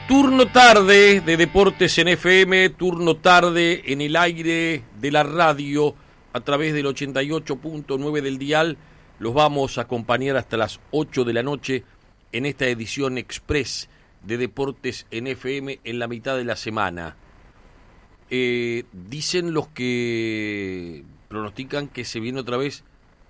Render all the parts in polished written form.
Turno tarde de Deportes en FM, turno tarde en el aire de la radio a través del 88.9 del dial. Los vamos a acompañar hasta las 8 de la noche en esta edición express de Deportes en FM en la mitad de la semana. Dicen los que pronostican que se viene otra vez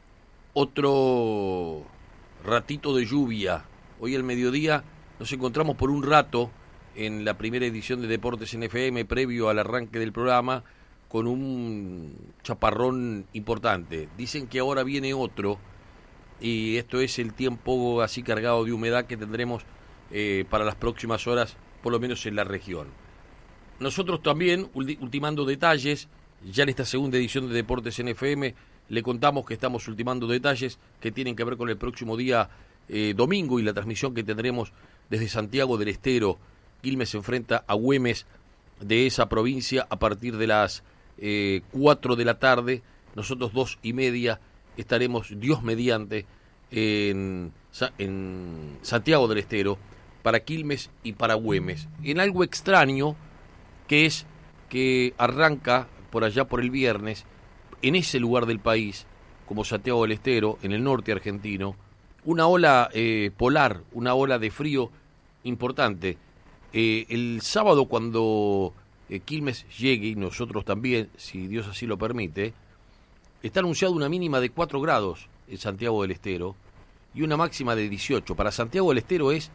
otro ratito de lluvia. Hoy al mediodía nos encontramos por un rato en la primera edición de Deportes en FM, previo al arranque del programa, con un chaparrón importante. Dicen que ahora viene otro, y esto es el tiempo así cargado de humedad que tendremos para las próximas horas, por lo menos en la región. Nosotros también, ultimando detalles, ya en esta segunda edición de Deportes en FM, le contamos que estamos ultimando detalles que tienen que ver con el próximo día domingo y la transmisión que tendremos desde Santiago del Estero. Quilmes se enfrenta a Güemes de esa provincia a partir de las 4 de la tarde. Nosotros 2:30 estaremos, Dios mediante, en Santiago del Estero para Quilmes y para Güemes. En algo extraño, que es que arranca por allá por el viernes, en ese lugar del país, como Santiago del Estero, en el norte argentino, una ola polar, una ola de frío importante. El sábado, cuando Quilmes llegue, y nosotros también, si Dios así lo permite, está anunciada una mínima de 4 grados en Santiago del Estero y una máxima de 18. Para Santiago del Estero es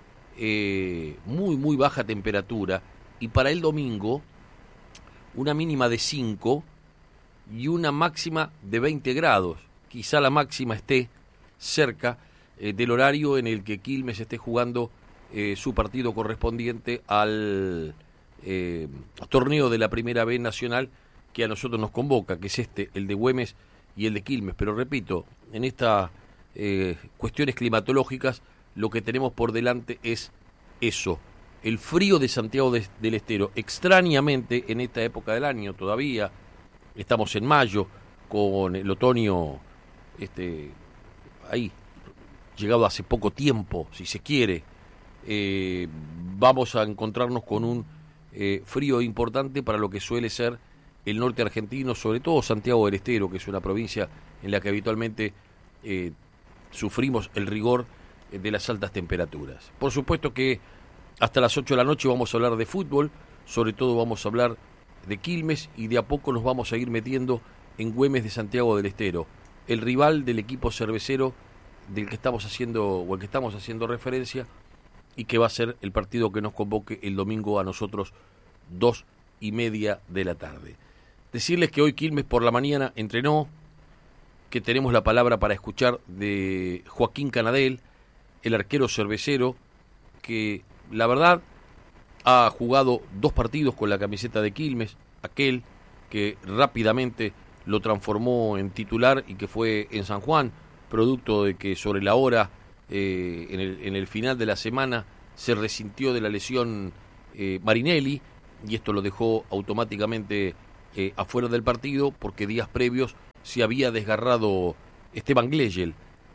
muy baja temperatura, y para el domingo una mínima de 5 y una máxima de 20 grados. Quizá la máxima esté cerca del horario en el que Quilmes esté jugando su partido correspondiente al torneo de la Primera B Nacional, que a nosotros nos convoca, que es el de Güemes y el de Quilmes. Pero repito, en estas cuestiones climatológicas lo que tenemos por delante es eso, el frío de Santiago del Estero. Extrañamente, en esta época del año todavía, estamos en mayo, con el otoño ahí, llegado hace poco tiempo, si se quiere, vamos a encontrarnos con un frío importante para lo que suele ser el norte argentino, sobre todo Santiago del Estero, que es una provincia en la que habitualmente sufrimos el rigor de las altas temperaturas. Por supuesto que hasta las 8 de la noche vamos a hablar de fútbol, sobre todo vamos a hablar de Quilmes, y de a poco nos vamos a ir metiendo en Güemes de Santiago del Estero, el rival del equipo cervecero del que estamos haciendo referencia, y que va a ser el partido que nos convoque el domingo a nosotros 2:30 de la tarde. Decirles que hoy Quilmes por la mañana entrenó, que tenemos la palabra para escuchar de Joaquín Canadel, el arquero cervecero, que la verdad ha jugado 2 partidos con la camiseta de Quilmes, aquel que rápidamente lo transformó en titular y que fue en San Juan, producto de que sobre la hora, en el final de la semana, se resintió de la lesión Marinelli, y esto lo dejó automáticamente afuera del partido, porque días previos se había desgarrado Esteban Gleyel,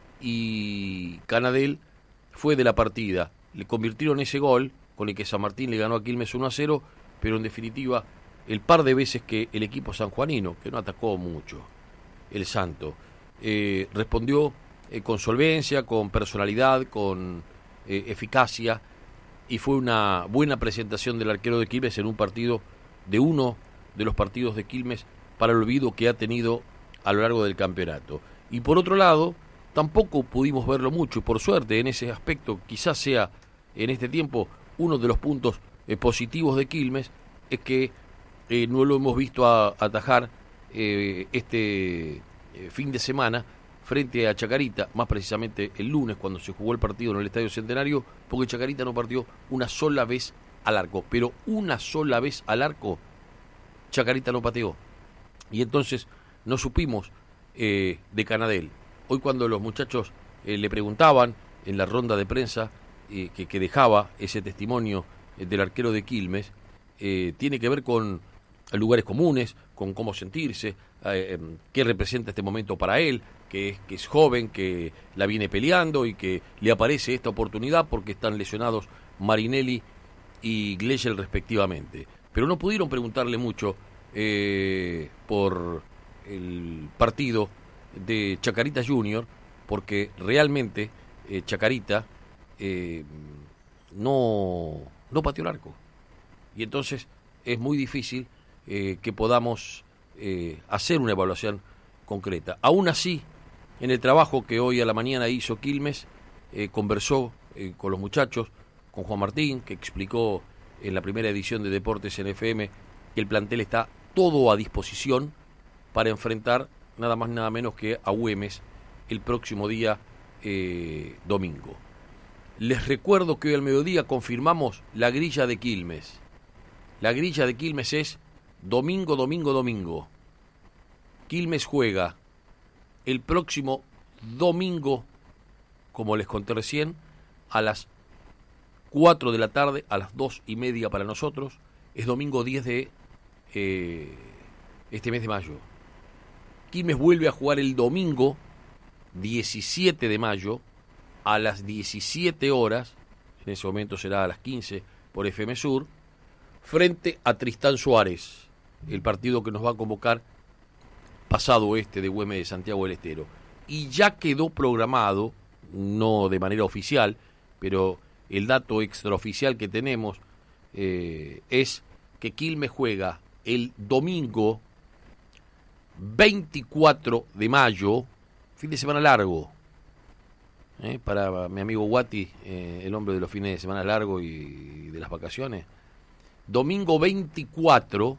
y Canadel fue de la partida. Le convirtieron ese gol con el que San Martín le ganó a Quilmes 1-0, pero en definitiva el par de veces que el equipo sanjuanino, que no atacó mucho, el Santo, respondió con solvencia, con personalidad, con eficacia, y fue una buena presentación del arquero de Quilmes en un partido, de uno de los partidos de Quilmes para el olvido que ha tenido a lo largo del campeonato. Y por otro lado, tampoco pudimos verlo mucho, y por suerte en ese aspecto quizás sea en este tiempo uno de los puntos positivos de Quilmes, es que no lo hemos visto atajar este fin de semana frente a Chacarita, más precisamente el lunes, cuando se jugó el partido en el Estadio Centenario, porque Chacarita no partió una sola vez al arco, pero una sola vez al arco Chacarita no pateó, y entonces no supimos de Canadel. Hoy, cuando los muchachos le preguntaban en la ronda de prensa que dejaba ese testimonio del arquero de Quilmes, tiene que ver con lugares comunes, con cómo sentirse, qué representa este momento para él, que es joven, que la viene peleando y que le aparece esta oportunidad porque están lesionados Marinelli y Gleyel respectivamente. Pero no pudieron preguntarle mucho por el partido de Chacarita Junior, porque realmente Chacarita no pateó el arco. Y entonces es muy difícil que podamos hacer una evaluación concreta. Aún así, en el trabajo que hoy a la mañana hizo Quilmes, conversó con los muchachos, con Juan Martín, que explicó en la primera edición de Deportes en FM que el plantel está todo a disposición para enfrentar nada más nada menos que a Güemes el próximo día domingo. Les recuerdo que hoy al mediodía confirmamos la grilla de Quilmes. La grilla de Quilmes es domingo. Quilmes juega el próximo domingo, como les conté recién, a las 4 de la tarde, a las 2:30 para nosotros. Es domingo 10 de este mes de mayo. Quilmes vuelve a jugar el domingo 17 de mayo a las 17 horas, en ese momento será a las 15 por FM Sur, frente a Tristán Suárez, el partido que nos va a convocar pasado de Güemes de Santiago del Estero. Y ya quedó programado, no de manera oficial, pero el dato extraoficial que tenemos es que Quilmes juega el domingo 24 de mayo, fin de semana largo, para mi amigo Guati, el hombre de los fines de semana largo y de las vacaciones. Domingo 24,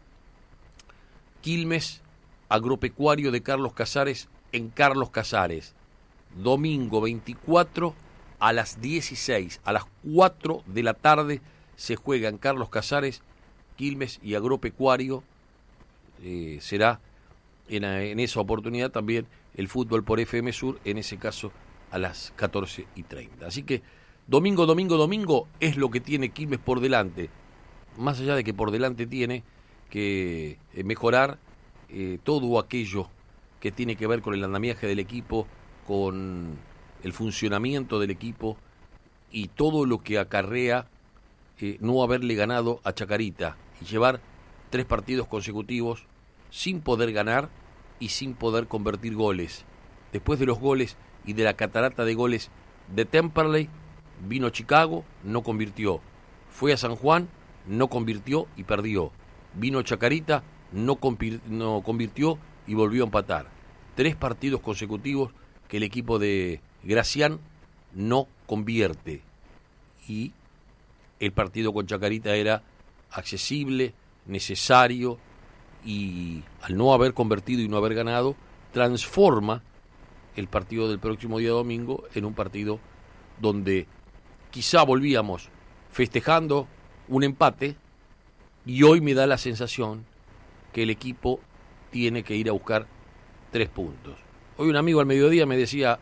Quilmes Agropecuario de Carlos Casares en Carlos Casares. Domingo 24 a las 16, a las 4 de la tarde se juega en Carlos Casares, Quilmes y Agropecuario. Será en esa oportunidad también el fútbol por FM Sur, en ese caso a las 14:30. Así que domingo es lo que tiene Quilmes por delante, más allá de que por delante tiene que mejorar todo aquello que tiene que ver con el andamiaje del equipo, con el funcionamiento del equipo y todo lo que acarrea no haberle ganado a Chacarita y llevar 3 partidos consecutivos sin poder ganar y sin poder convertir goles. Después de los goles y de la catarata de goles de Temperley, vino Chicago, no convirtió. Fue a San Juan, no convirtió y perdió. Vino Chacarita, no convirtió y volvió a empatar. 3 partidos consecutivos que el equipo de Gracián no convierte. Y el partido con Chacarita era accesible, necesario, y al no haber convertido y no haber ganado, transforma el partido del próximo día domingo en un partido donde quizá volvíamos festejando un empate, y hoy me da la sensación que el equipo tiene que ir a buscar 3 puntos. Hoy un amigo al mediodía me decía,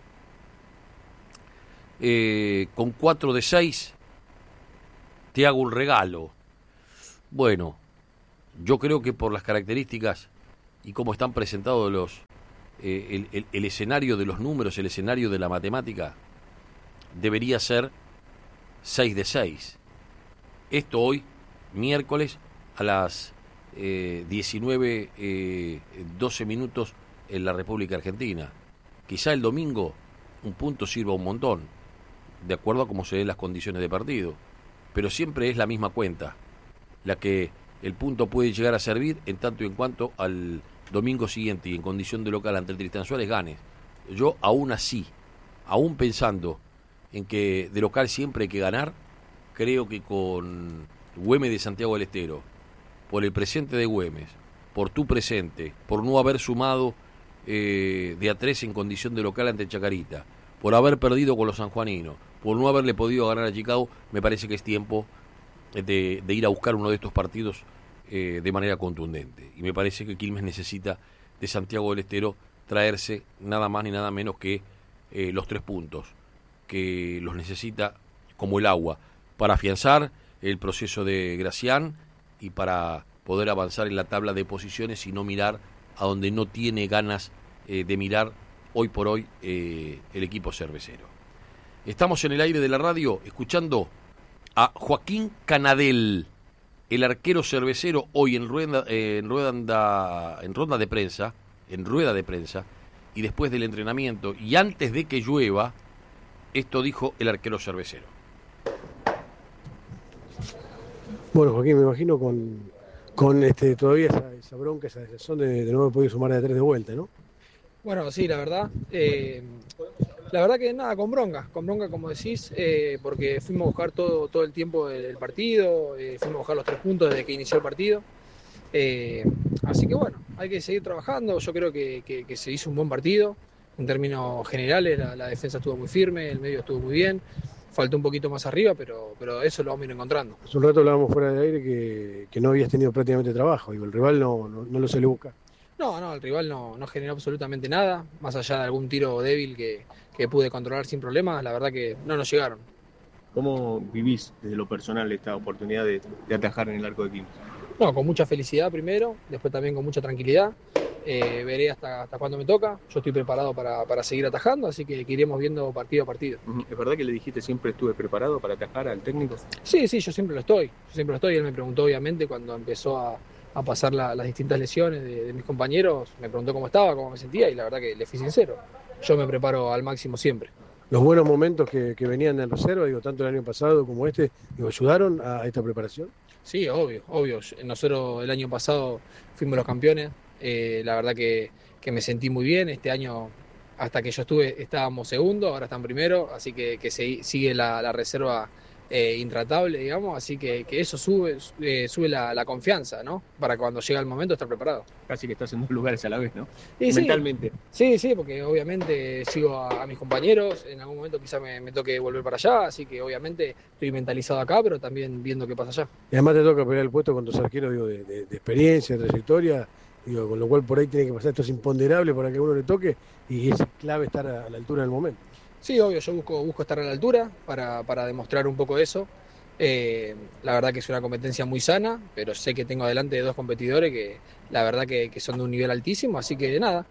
con 4 de 6 te hago un regalo. Bueno, yo creo que por las características y cómo están presentados el escenario de los números, el escenario de la matemática, debería ser 6 de 6. Esto hoy, miércoles, a las 19:12 minutos en la República Argentina. Quizá el domingo un punto sirva un montón, de acuerdo a cómo se den las condiciones de partido, pero siempre es la misma cuenta la que el punto puede llegar a servir en tanto y en cuanto al domingo siguiente y en condición de local ante el Tristán Suárez ganes. Yo aún así, aún pensando en que de local siempre hay que ganar, creo que con Güemes de Santiago del Estero, por el presente de Güemes, por tu presente, por no haber sumado de a 3 en condición de local ante Chacarita, por haber perdido con los sanjuaninos, por no haberle podido ganar a Chicago, me parece que es tiempo de ir a buscar uno de estos partidos de manera contundente. Y me parece que Quilmes necesita de Santiago del Estero traerse nada más ni nada menos que los 3 puntos, que los necesita como el agua, para afianzar el proceso de Gracián y para poder avanzar en la tabla de posiciones y no mirar a donde no tiene ganas de mirar hoy por hoy el equipo cervecero. Estamos en el aire de la radio escuchando a Joaquín Canadell, el arquero cervecero, hoy en rueda de prensa, y después del entrenamiento, y antes de que llueva, esto dijo el arquero cervecero. Bueno, Joaquín, me imagino con todavía esa bronca, esa desazón de no haber podido sumar de 3 de vuelta, ¿no? Bueno, sí, la verdad que nada, con bronca como decís, porque fuimos a buscar todo el tiempo del partido, fuimos a buscar los 3 puntos desde que inició el partido, así que bueno, hay que seguir trabajando. Yo creo que se hizo un buen partido, en términos generales la defensa estuvo muy firme, el medio estuvo muy bien, faltó un poquito más arriba, pero eso lo vamos a ir encontrando. Hace un rato hablábamos fuera del aire que no habías tenido prácticamente trabajo, digo, el rival no lo suele buscar. No, el rival no generó absolutamente nada, más allá de algún tiro débil que pude controlar sin problemas, la verdad que no nos llegaron. ¿Cómo vivís desde lo personal esta oportunidad de atajar en el arco de Quilmes? No, con mucha felicidad primero, después también con mucha tranquilidad. Veré hasta cuándo me toca. Yo estoy preparado para seguir atajando, así que iremos viendo partido a partido. ¿Es verdad que le dijiste siempre estuve preparado para atajar al técnico? Sí, yo siempre lo estoy. Él me preguntó, obviamente, cuando empezó a pasar las distintas lesiones de mis compañeros, me preguntó cómo estaba, cómo me sentía, y la verdad que le fui sincero. Yo me preparo al máximo siempre. Los buenos momentos que venían en reserva, digo, tanto el año pasado como digo, ¿ayudaron a esta preparación? Sí, obvio. Nosotros el año pasado fuimos los campeones. La verdad que me sentí muy bien. Este año, hasta que yo estuve, estábamos segundo, ahora están primero, así que sigue la reserva intratable, digamos, así que eso sube la confianza, ¿no? Para cuando llega el momento estar preparado. Casi que estás en 2 lugares a la vez, ¿no? Y mentalmente. Sí, porque obviamente sigo a mis compañeros, en algún momento quizá me toque volver para allá, así que obviamente estoy mentalizado acá, pero también viendo qué pasa allá. Y además te toca pelear el puesto con tus arqueros, digo, de experiencia, de trayectoria, digo, con lo cual por ahí tiene que pasar, esto es imponderable para que uno le toque, y es clave estar a la altura del momento. Sí, obvio, yo busco estar a la altura para demostrar un poco eso. La verdad que es una competencia muy sana, pero sé que tengo adelante 2 competidores que la verdad que son de un nivel altísimo, así que nada,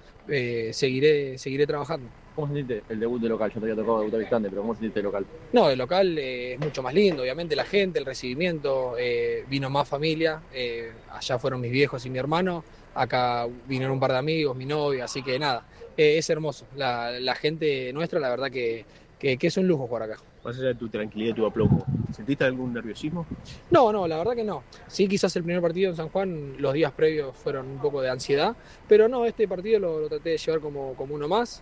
seguiré trabajando. ¿Cómo sentiste el debut de local? Yo te había tocado debutar distante, pero ¿cómo sentiste el local? No, el local es mucho más lindo, obviamente la gente, el recibimiento, vino más familia, allá fueron mis viejos y mi hermano, acá vinieron un par de amigos, mi novia, así que nada, es hermoso. La gente nuestra, la verdad que es un lujo jugar acá. Más allá de tu tranquilidad y tu aplomo, ¿sentiste algún nerviosismo? No, la verdad que no. Sí, quizás el primer partido en San Juan, los días previos fueron un poco de ansiedad, pero no, este partido lo traté de llevar como uno más.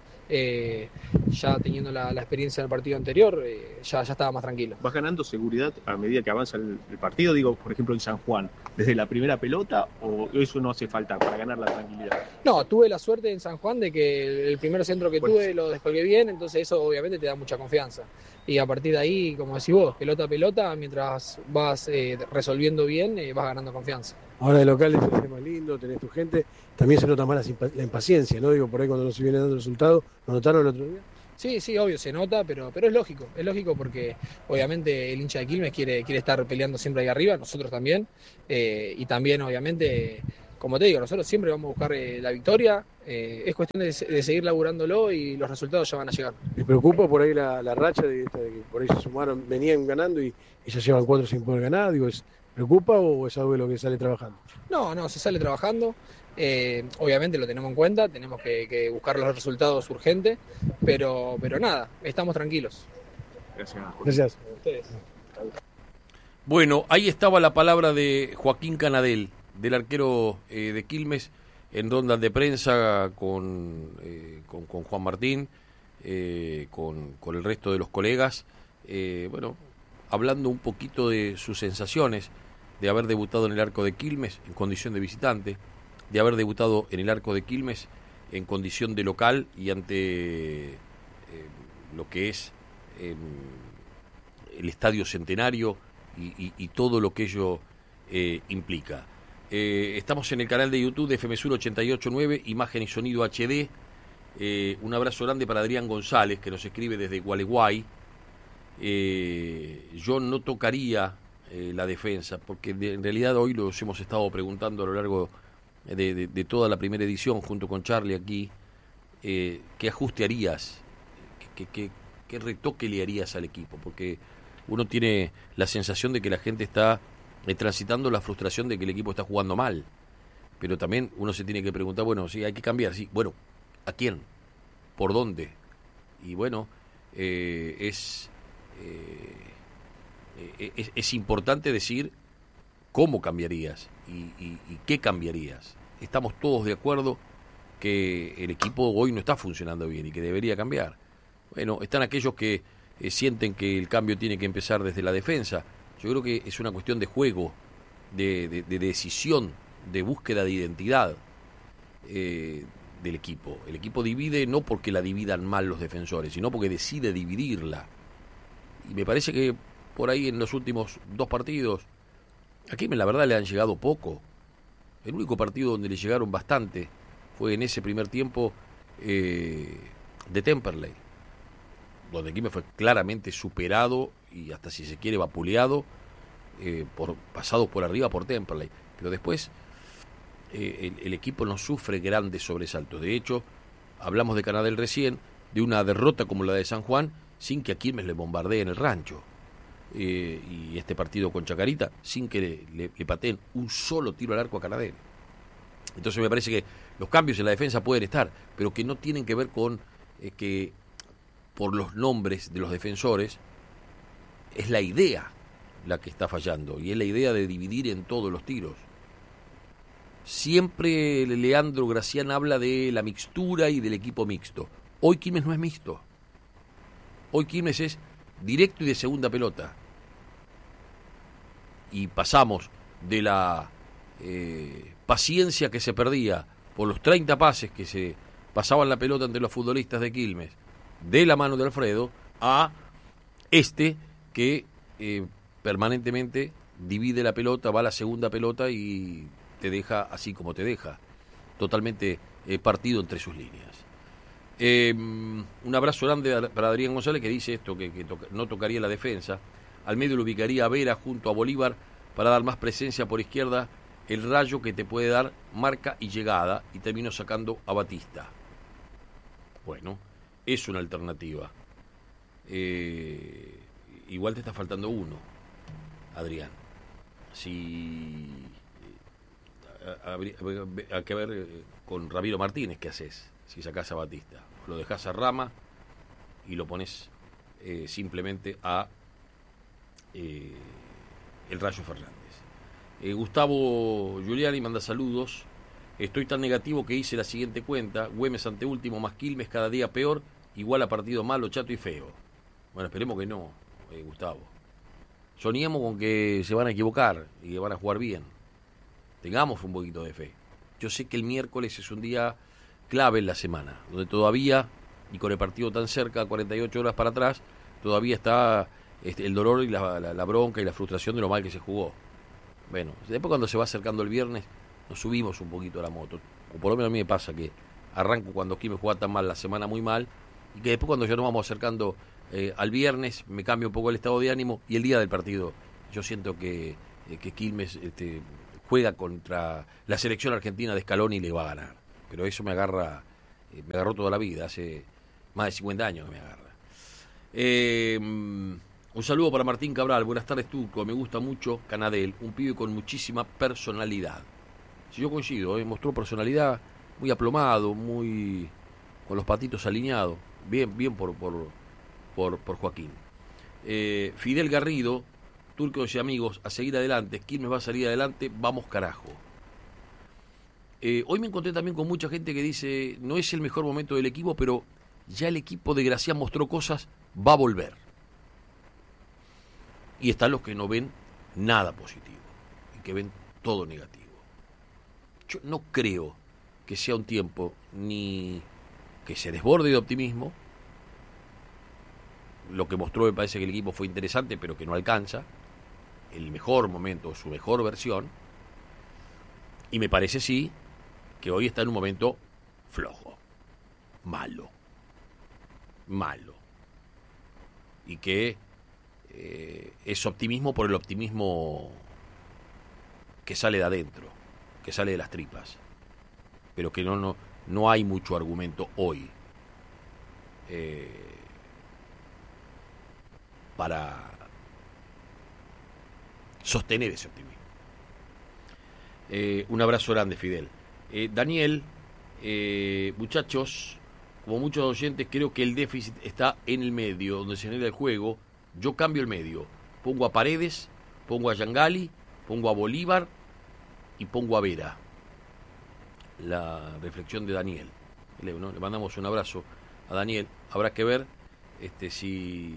Ya teniendo la experiencia del partido anterior, ya estaba más tranquilo. ¿Vas ganando seguridad a medida que avanza el partido? Digo, por ejemplo, en San Juan, ¿desde la primera pelota o eso no hace falta para ganar la tranquilidad? No, tuve la suerte en San Juan de que el primer centro que tuve lo descolgué bien, entonces eso obviamente te da mucha confianza. Y a partir de ahí, como decís vos, pelota a pelota, mientras vas resolviendo bien, vas ganando confianza. Ahora de local es más lindo, tenés tu gente, también se nota más la impaciencia, ¿no? Digo, por ahí cuando no se viene dando el resultado, ¿lo notaron el otro día? Sí, obvio, se nota, pero es lógico porque obviamente el hincha de Quilmes quiere estar peleando siempre ahí arriba, nosotros también, y también obviamente, como te digo, nosotros siempre vamos a buscar la victoria, es cuestión de seguir laburándolo y los resultados ya van a llegar. ¿Les preocupa por ahí la racha de que por ahí se sumaron, venían ganando y ya llevan 4 sin poder ganar? Digo, ¿preocupa o es algo de lo que sale trabajando? No, se sale trabajando. Obviamente lo tenemos en cuenta, tenemos que buscar los resultados urgentes, pero nada, estamos tranquilos. Gracias. A ustedes. Bueno, ahí estaba la palabra de Joaquín Canadell, del arquero de Quilmes, en ronda de prensa con Juan Martín, con el resto de los colegas, bueno, hablando un poquito de sus sensaciones de haber debutado en el arco de Quilmes en condición de visitante, de haber debutado en el arco de Quilmes en condición de local y ante lo que es el Estadio Centenario y todo lo que ello implica. Estamos en el canal de YouTube de FM Sur 889, imagen y sonido HD. Un abrazo grande para Adrián González, que nos escribe desde Gualeguay. Yo no tocaría la defensa, porque en realidad hoy los hemos estado preguntando a lo largo de toda la primera edición, junto con Charlie aquí, ¿qué ajuste harías? ¿Qué retoque le harías al equipo? Porque uno tiene la sensación de que la gente está transitando la frustración de que el equipo está jugando mal. Pero también uno se tiene que preguntar, bueno, sí, hay que cambiar, sí, bueno, ¿a quién? ¿Por dónde? Y bueno, es importante decir cómo cambiarías y qué cambiarías. Estamos todos de acuerdo que el equipo hoy no está funcionando bien y que debería cambiar. Bueno, están aquellos que sienten que el cambio tiene que empezar desde la defensa. Yo creo que es una cuestión de juego, de decisión, de búsqueda de identidad del equipo. El equipo divide no porque la dividan mal los defensores, sino porque decide dividirla. Y me parece que por ahí en los últimos 2 partidos, a Quilmes la verdad le han llegado poco. El único partido donde le llegaron bastante fue en ese primer tiempo de Temperley, donde Quilmes fue claramente superado y hasta si se quiere vapuleado, pasado por arriba por Temperley. Pero después el equipo no sufre grandes sobresaltos. De hecho, hablamos de Canadel recién, de una derrota como la de San Juan, sin que a Quilmes le bombardeen el rancho. Y este partido con Chacarita, sin que le pateen un solo tiro al arco a Canadel. Entonces me parece que los cambios en la defensa pueden estar, pero que no tienen que ver con que por los nombres de los defensores es la idea la que está fallando, y es la idea de dividir en todos los tiros. Siempre Leandro Gracián habla de la mixtura y del equipo mixto. Hoy Quilmes no es mixto. Hoy Quilmes es directo y de segunda pelota. Y pasamos de la paciencia que se perdía por los 30 pases que se pasaban la pelota entre los futbolistas de Quilmes, de la mano de Alfredo, a que permanentemente divide la pelota, va a la segunda pelota y te deja así como te deja, totalmente partido entre sus líneas. Un abrazo grande para Adrián González, que dice esto, que no tocaría la defensa. Al medio lo ubicaría a Vera junto a Bolívar para dar más presencia por izquierda, el Rayo que te puede dar marca y llegada, y termino sacando a Batista. Bueno, es una alternativa. Igual te está faltando uno, Adrián. Si hay que ver con Ramiro Martínez qué haces si sacás a Batista. Lo dejás a Rama y lo pones simplemente a el Rayo Fernández. Gustavo Giuliani manda saludos. Estoy tan negativo que hice la siguiente cuenta: Güemes anteúltimo más Quilmes cada día peor, igual a partido malo, chato y feo. Bueno, esperemos que no, Gustavo. Soñemos con que se van a equivocar y que van a jugar bien. Tengamos un poquito de fe. Yo sé que el miércoles es un día clave en la semana, donde todavía, y con el partido tan cerca, 48 horas para atrás, todavía está el dolor y la bronca y la frustración de lo mal que se jugó. Bueno, después cuando se va acercando el viernes, nos subimos un poquito a la moto. O por lo menos a mí me pasa que arranco cuando Quilmes juega tan mal, la semana muy mal, y que después cuando ya nos vamos acercando al viernes, me cambia un poco el estado de ánimo, y el día del partido yo siento que Quilmes juega contra la selección argentina de Scaloni y le va a ganar. Pero eso me agarró toda la vida, hace más de 50 años que me agarra. Un saludo para Martín Cabral. Buenas tardes, Turco. Me gusta mucho Canadel, un pibe con muchísima personalidad. Si yo coincido, mostró personalidad, muy aplomado, muy con los patitos alineados. Bien por Joaquín. Fidel Garrido, Turcos y amigos, a seguir adelante. Quilmes va a salir adelante, vamos carajo. Hoy me encontré también con mucha gente que dice, no es el mejor momento del equipo, pero ya el equipo de Gracián mostró cosas, va a volver. Y están los que no ven nada positivo y que ven todo negativo. Yo no creo que sea un tiempo ni que se desborde de optimismo. Lo que mostró me parece que el equipo fue interesante, pero que no alcanza el mejor momento, su mejor versión. Y me parece sí que hoy está en un momento flojo, malo. Y que es optimismo por el optimismo que sale de adentro, que sale de las tripas, pero que no hay mucho argumento hoy para sostener ese optimismo. Un abrazo grande, Fidel. Daniel, muchachos, como muchos oyentes, creo que el déficit está en el medio, donde se genera el juego. Yo cambio el medio. Pongo a Paredes, pongo a Yangali, pongo a Bolívar y pongo a Vera. La reflexión de Daniel. Le mandamos un abrazo a Daniel. Habrá que ver si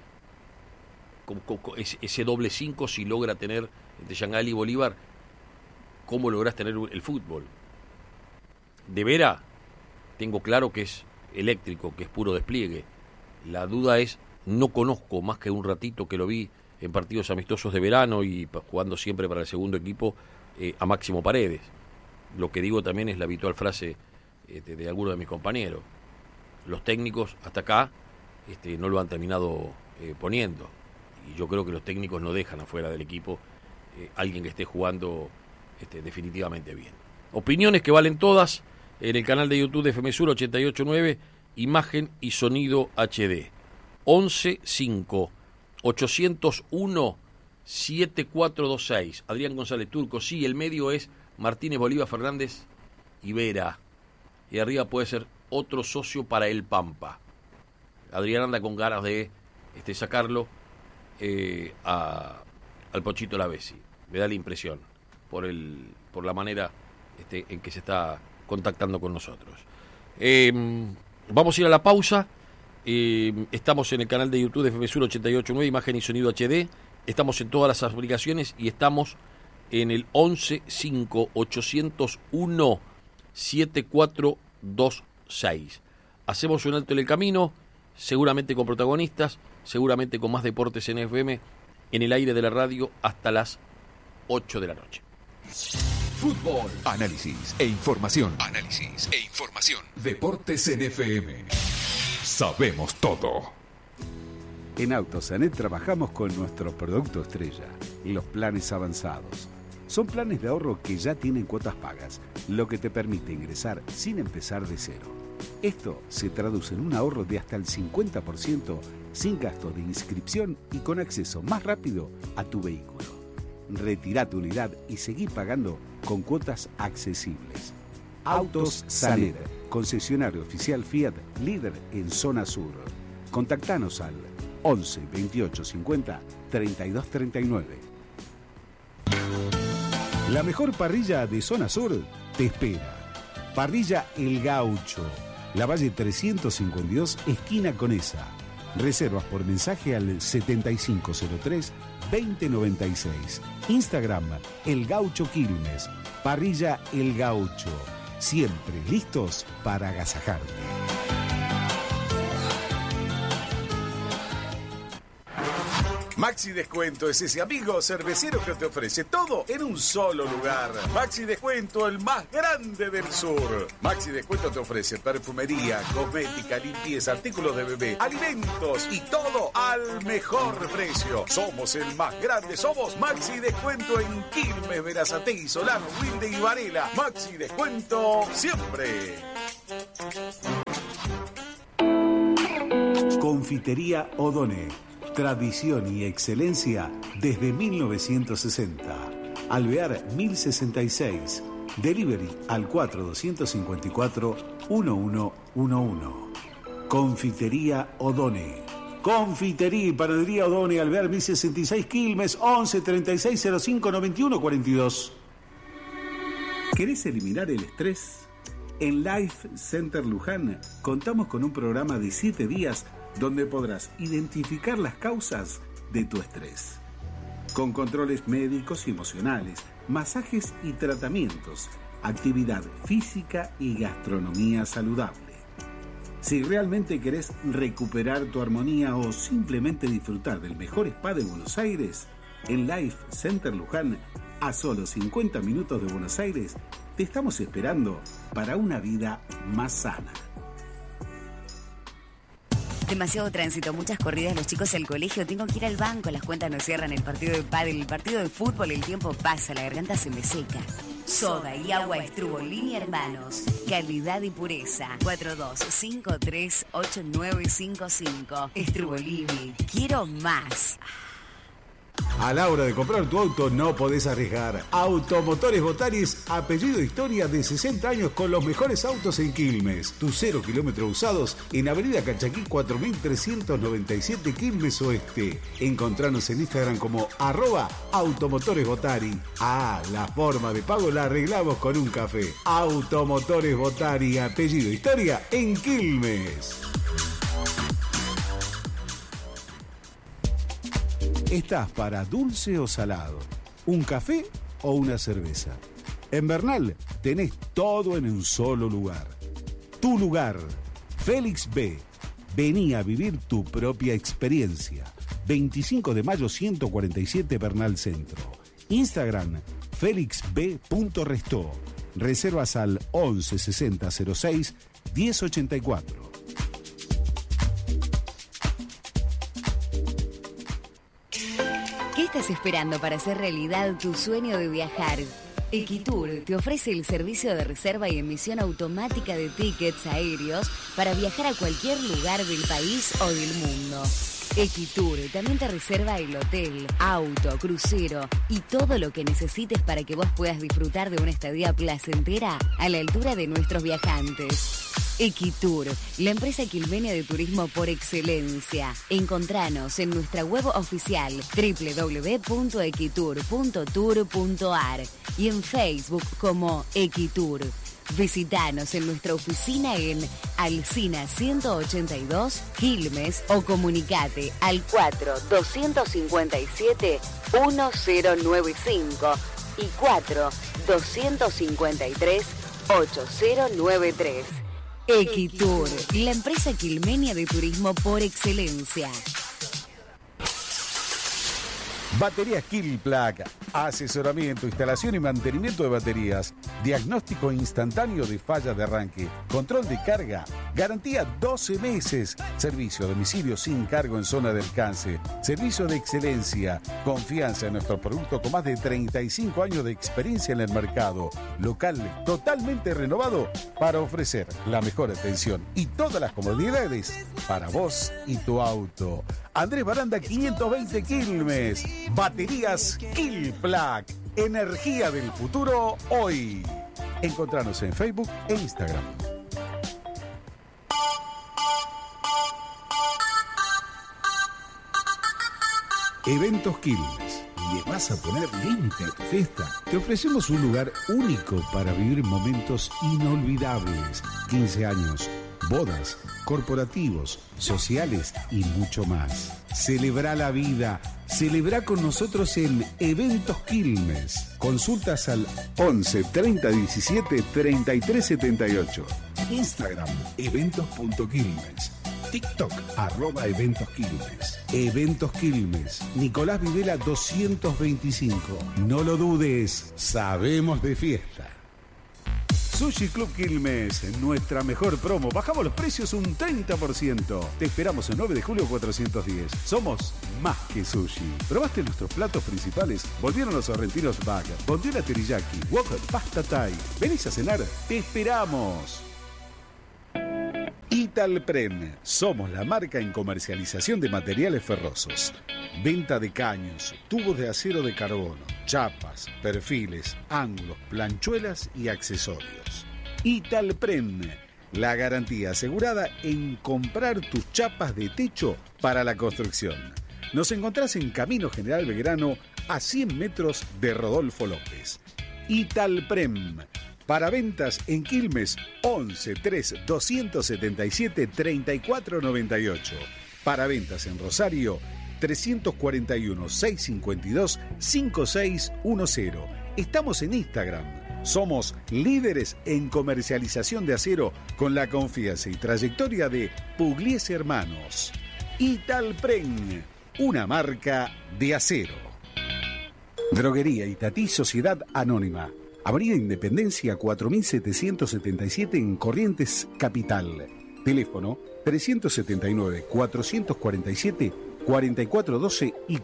ese doble 5, si logra tener entre Yangali y Bolívar, cómo lográs tener el fútbol. De Vera, tengo claro que es eléctrico, que es puro despliegue. La duda es, no conozco más que un ratito que lo vi en partidos amistosos de verano y jugando siempre para el segundo equipo, a Máximo Paredes. Lo que digo también es la habitual frase de algunos de mis compañeros. Los técnicos hasta acá no lo han terminado poniendo. Y yo creo que los técnicos no dejan afuera del equipo alguien que esté jugando definitivamente bien. Opiniones que valen todas en el canal de YouTube de FM Sur 889, imagen y sonido HD. 11 5 801 7426. Adrián González Turco, sí, el medio es Martínez, Bolívar, Fernández y Vera. Y arriba puede ser otro socio para el Pampa. Adrián anda con ganas de sacarlo al Pochito Lavesi. Me da la impresión por la manera en que se está contactando con nosotros. Vamos a ir a la pausa. Estamos en el canal de YouTube de FM Sur 889, imagen y sonido HD. Estamos en todas las aplicaciones y estamos en el 11 5 801 7426. Hacemos un alto en el camino, seguramente con protagonistas, seguramente con más deportes en FM, en el aire de la radio hasta las 8 de la noche. Fútbol, análisis e información. Análisis e información. Deportes en FM. Sabemos todo. En Autosanet trabajamos con nuestro producto estrella, los planes avanzados. Son planes de ahorro que ya tienen cuotas pagas, lo que te permite ingresar sin empezar de cero. Esto se traduce en un ahorro de hasta el 50% sin gasto de inscripción y con acceso más rápido a tu vehículo. Retirá tu unidad y seguí pagando con cuotas accesibles. Autos Sanet, concesionario oficial Fiat, líder en zona sur. Contactanos al 11 28 50 32 39. La mejor parrilla de zona sur te espera. Parrilla El Gaucho, La Valle 352, esquina Conesa. Reservas por mensaje al 7503-2096. Instagram, El Gaucho Quilmes. Parrilla El Gaucho. Siempre listos para agasajarte. Maxi Descuento es ese amigo cervecero que te ofrece todo en un solo lugar. Maxi Descuento, el más grande del sur. Maxi Descuento te ofrece perfumería, cosmética, limpieza, artículos de bebé, alimentos y todo al mejor precio. Somos el más grande, somos Maxi Descuento en Quilmes, Berazategui, Solano, Wilde y Varela. Maxi Descuento siempre. Confitería O'Donnell. Tradición y excelencia desde 1960. Alvear 1066. Delivery al 4254-1111. Confitería O'Donnell. Confitería y panadería O'Donnell, Alvear 1066 Quilmes, 11 36 05 91 42. ¿Querés eliminar el estrés? En Life Center Luján contamos con un programa de 7 días donde podrás identificar las causas de tu estrés. Con controles médicos y emocionales, masajes y tratamientos, actividad física y gastronomía saludable. Si realmente querés recuperar tu armonía o simplemente disfrutar del mejor spa de Buenos Aires, en Life Center Luján, a solo 50 minutos de Buenos Aires, te estamos esperando para una vida más sana. Demasiado tránsito, muchas corridas, los chicos al colegio, tengo que ir al banco, las cuentas no cierran, el partido de pádel, el partido de fútbol, el tiempo pasa, la garganta se me seca. Soda y agua Estrubolini Hermanos, calidad y pureza. 42538955. Estrubolini, quiero más. A la hora de comprar tu auto no podés arriesgar. Automotores Botaris, apellido Historia, de 60 años con los mejores autos en Quilmes. Tus 0 kilómetros usados en Avenida Calchaquí 4397 Quilmes Oeste. Encontranos en Instagram como @automotoresbotari. La forma de pago la arreglamos con un café. Automotores Botari, apellido Historia, en Quilmes. ¿Estás para dulce o salado? ¿Un café o una cerveza? En Bernal tenés todo en un solo lugar. Tu lugar, Félix B. Vení a vivir tu propia experiencia. 25 de mayo 147 Bernal Centro. Instagram, felixb.restó. Reservas al 11 60 06 1084. ¿Qué estás esperando para hacer realidad tu sueño de viajar? Equitour te ofrece el servicio de reserva y emisión automática de tickets aéreos para viajar a cualquier lugar del país o del mundo. Equitour también te reserva el hotel, auto, crucero y todo lo que necesites para que vos puedas disfrutar de una estadía placentera a la altura de nuestros viajantes. Equitour, la empresa quilmenia de turismo por excelencia. Encontranos en nuestra web oficial www.equitour.tour.ar y en Facebook como Equitour. Visítanos en nuestra oficina en Alsina 182, Quilmes, o comunicate al 4-257-1095 y 4-253-8093. Equitour, la empresa quilmenia de turismo por excelencia. Baterías Kilplac, asesoramiento, instalación y mantenimiento de baterías, diagnóstico instantáneo de fallas de arranque, control de carga, garantía 12 meses, servicio a domicilio sin cargo en zona de alcance, servicio de excelencia, confianza en nuestro producto con más de 35 años de experiencia en el mercado, local totalmente renovado para ofrecer la mejor atención y todas las comodidades para vos y tu auto. Andrés Baranda 520 Quilmes. Baterías Kilplac. Energía del futuro hoy. Encontranos en Facebook e Instagram. Eventos Quilmes. ¿Le vas a poner límite a tu fiesta? Te ofrecemos un lugar único para vivir momentos inolvidables. 15 años, bodas, corporativos, sociales y mucho más. Celebra la vida. Celebra con nosotros en Eventos Quilmes. Consultas al 11 30 17 33 78. Instagram, eventos.quilmes. TikTok, @eventosquilmes. Eventos Quilmes. Nicolás Videla 225. No lo dudes, sabemos de fiesta. Sushi Club Quilmes, nuestra mejor promo. Bajamos los precios un 30%. Te esperamos el 9 de julio 410. Somos más que sushi. ¿Probaste nuestros platos principales? Volvieron los sorrentinos bag, bondiola teriyaki, wok, pasta thai. ¿Venís a cenar? ¡Te esperamos! Italpren. Somos la marca en comercialización de materiales ferrosos. Venta de caños, tubos de acero de carbono, chapas, perfiles, ángulos, planchuelas y accesorios. Italpren. La garantía asegurada en comprar tus chapas de techo para la construcción. Nos encontrás en Camino General Belgrano, a 100 metros de Rodolfo López. Italprem. Para ventas en Quilmes, 11 3 277 3498. Para ventas en Rosario, 341 652 5610. Estamos en Instagram. Somos líderes en comercialización de acero con la confianza y trayectoria de Pugliese Hermanos. Italpren, una marca de acero. Droguería Itatí Sociedad Anónima. Avenida Independencia 4777 en Corrientes Capital. Teléfono 379 447 4412 y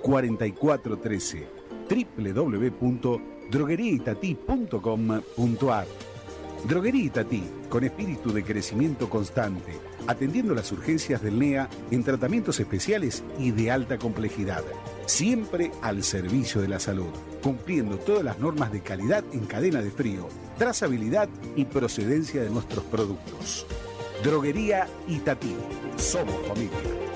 4413. www.drogueriaitatí.com.ar. Droguería Itatí, con espíritu de crecimiento constante, atendiendo las urgencias del NEA en tratamientos especiales y de alta complejidad. Siempre al servicio de la salud, cumpliendo todas las normas de calidad en cadena de frío, trazabilidad y procedencia de nuestros productos. Droguería Itatí. Somos familia.